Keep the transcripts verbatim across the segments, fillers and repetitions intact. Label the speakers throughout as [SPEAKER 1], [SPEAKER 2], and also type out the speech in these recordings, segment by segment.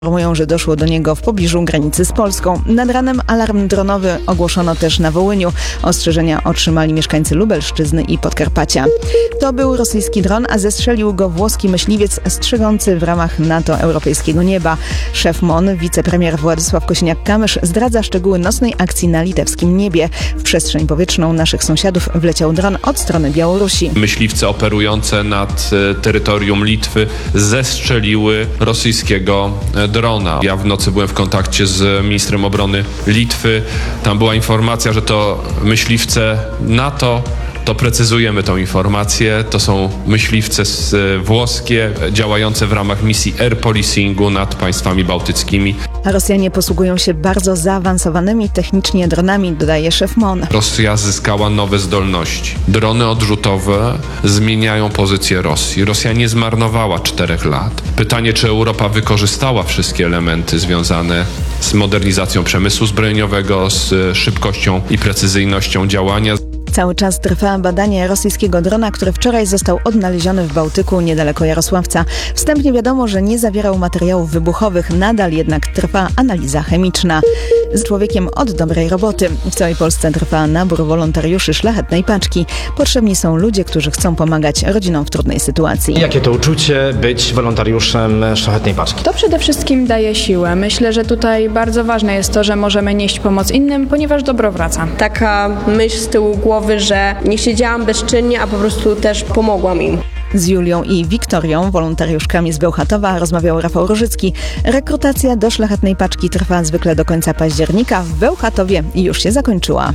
[SPEAKER 1] Informują, że doszło do niego w pobliżu granicy z Polską. Nad ranem alarm dronowy ogłoszono też na Wołyniu. Ostrzeżenia otrzymali mieszkańcy Lubelszczyzny i Podkarpacia. To był rosyjski dron, a zestrzelił go włoski myśliwiec strzegący w ramach NATO europejskiego nieba. Szef M O N, wicepremier Władysław Kosiniak-Kamysz zdradza szczegóły nocnej akcji na litewskim niebie. W przestrzeń powietrzną naszych sąsiadów wleciał dron od strony Białorusi.
[SPEAKER 2] Myśliwce operujące nad terytorium Litwy zestrzeliły rosyjskiego drona. Ja w nocy byłem w kontakcie z ministrem obrony Litwy. Tam była informacja, że to myśliwce NATO. To precyzujemy tą informację. To są myśliwce włoskie działające w ramach misji air policingu nad państwami bałtyckimi.
[SPEAKER 1] A Rosjanie posługują się bardzo zaawansowanymi technicznie dronami, dodaje szef M O N.
[SPEAKER 2] Rosja zyskała nowe zdolności. Drony odrzutowe zmieniają pozycję Rosji. Rosja nie zmarnowała czterech lat. Pytanie, czy Europa wykorzystała wszystkie elementy związane z modernizacją przemysłu zbrojeniowego, z szybkością i precyzyjnością działania.
[SPEAKER 1] Cały czas trwa badanie rosyjskiego drona, który wczoraj został odnaleziony w Bałtyku niedaleko Jarosławca. Wstępnie wiadomo, że nie zawierał materiałów wybuchowych, nadal jednak trwa analiza chemiczna. Z człowiekiem od dobrej roboty. W całej Polsce trwa nabór wolontariuszy Szlachetnej Paczki. Potrzebni są ludzie, którzy chcą pomagać rodzinom w trudnej sytuacji.
[SPEAKER 3] Jakie to uczucie być wolontariuszem Szlachetnej Paczki?
[SPEAKER 4] To przede wszystkim daje siłę. Myślę, że tutaj bardzo ważne jest to, że możemy nieść pomoc innym, ponieważ dobro wraca.
[SPEAKER 5] Taka myśl z tyłu głowy, że nie siedziałam bezczynnie, a po prostu też pomogłam im.
[SPEAKER 1] Z Julią i Wiktorią, wolontariuszkami z Bełchatowa, rozmawiał Rafał Rożycki. Rekrutacja do Szlachetnej Paczki trwa zwykle do końca października. W Bełchatowie już się zakończyła.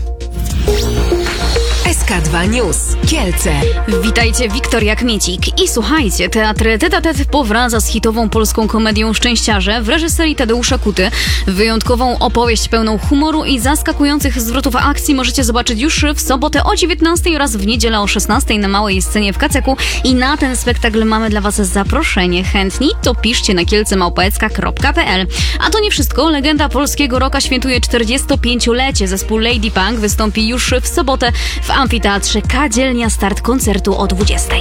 [SPEAKER 6] S K dwa News. Kielce.
[SPEAKER 7] Witajcie, Wiktoria Kmiecik. I słuchajcie, teatr Tete a Tete powraca z hitową polską komedią Szczęściarze w reżyserii Tadeusza Kuty. Wyjątkową opowieść pełną humoru i zaskakujących zwrotów akcji możecie zobaczyć już w sobotę o dziewiętnastej oraz w niedzielę o szesnastej na małej scenie w Kaceku. I na ten spektakl mamy dla Was zaproszenie. Chętni? To piszcie na kielce małpa kropka pe el. A to nie wszystko. Legenda polskiego rocka świętuje czterdziestopięciolecie. Zespół Lady Punk wystąpi już w sobotę w Amfiteatrze Kadzielnia. Start koncertu o dwudziestej.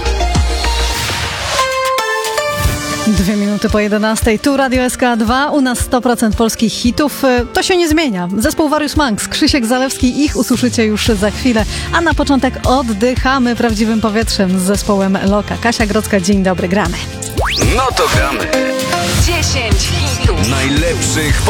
[SPEAKER 8] Dwie minuty po jedenastej. Tu Radio S K dwa. U nas sto procent polskich hitów. To się nie zmienia. Zespół Warius Manx, Krzysiek Zalewski. Ich usłyszycie już za chwilę. A na początek oddychamy prawdziwym powietrzem z zespołem Loka. Kasia Grodzka, dzień dobry, gramy.
[SPEAKER 9] No to gramy.
[SPEAKER 6] dziesięć hitów.
[SPEAKER 9] Najlepszych